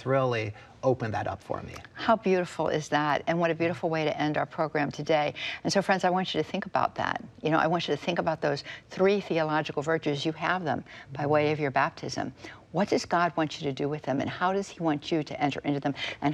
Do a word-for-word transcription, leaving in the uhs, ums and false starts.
really opened that up for me. How beautiful is that? And what a beautiful way to end our program today. And so, friends, I want you to think about that. You know, I want you to think about those three theological virtues. You have them by way of your baptism. What does God want you to do with them, and how does he want you to enter into them? And